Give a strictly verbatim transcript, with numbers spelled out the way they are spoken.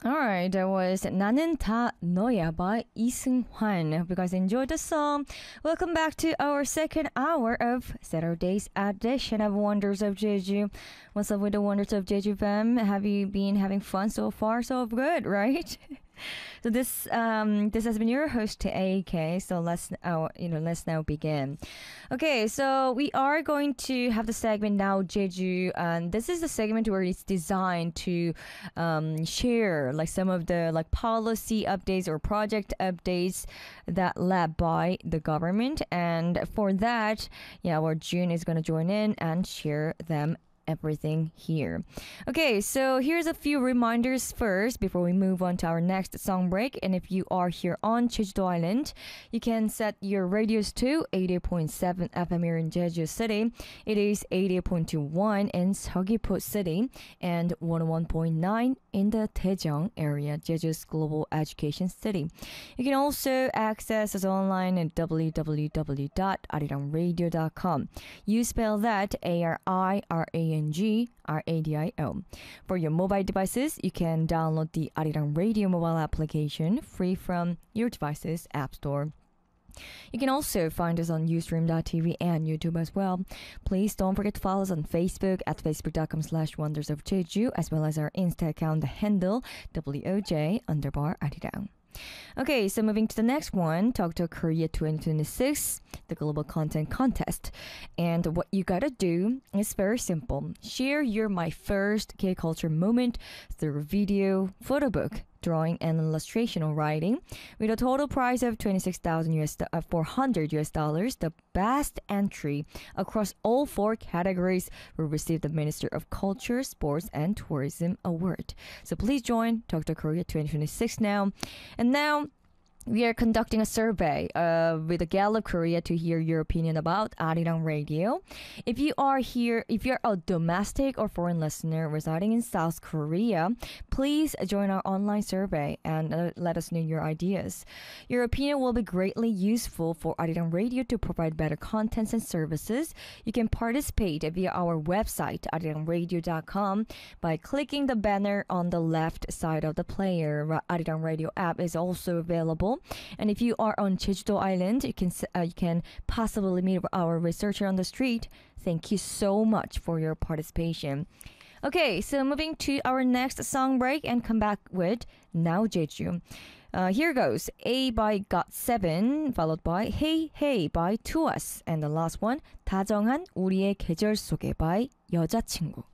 Alright, that was 나는 다 너야 by 이승환. Hope you guys enjoyed the song. Welcome back to our second hour of Saturday's edition of Wonders of Jeju. What's up with the Wonders of Jeju fam? Have you been having fun so far? So good, right? So this um this has been your host A K. So let's uh, you know let's now begin. Okay, so we are going to have the segment now Jeju, and this is the segment where it's designed to um, share like some of the like policy updates or project updates that led by the government. And for that, yeah, our June is gonna join in and share them everything here. Okay, so here's a few reminders first before we move on to our next song break. And if you are here on Jeju Island, you can set your radios to eighty point seven F M here in Jeju City. It is eighty point two one in Seogwipo City and one oh one point nine in the Daejeong area, Jeju's global education city. You can also access us online at w w w dot arirangradio dot com. You spell that A R I R A N G R A D I O. For your mobile devices, you can download the Arirang Radio mobile application free from your device's app store. You can also find us on ustream dot t v and YouTube as well. Please don't forget to follow us on Facebook at facebook.com slash wonders of Jeju, as well as our Insta account, the handle W O J underbar Arirang. Okay, so moving to the next one, Talk to Korea twenty twenty-six, the Global Content Contest. And what you gotta do is very simple. Share your My First K-Culture moment through video, photo book, drawing, and illustration or writing. With a total prize of twenty-six thousand US uh, four hundred US dollars, the best entry across all four categories will receive the Minister of Culture, Sports, and Tourism Award. So please join Talk to Korea twenty twenty-six now. And now, we are conducting a survey uh, with the Gallup Korea to hear your opinion about Arirang Radio. If you are here, if you're a domestic or foreign listener residing in South Korea, please join our online survey and uh, let us know your ideas. Your opinion will be greatly useful for Arirang Radio to provide better contents and services. You can participate via our website, arirang radio dot com, by clicking the banner on the left side of the player. Arirang Radio app is also available. And if you are on Jeju Island, you can uh, you can possibly meet our researcher on the street. Thank you so much for your participation. Okay, so moving to our next song break and come back with Now Jeju. Uh, here goes A by got seven, followed by Hey Hey by To Us, and the last one 다정한 우리의 계절 속에 by 여자친구.